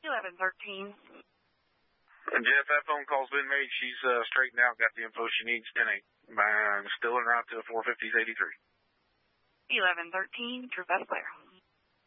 1113. Jeff, that phone call's been made. She's straightened out, got the info she needs. 10-8. Still en route to 450s 83. 1113, True Best Player.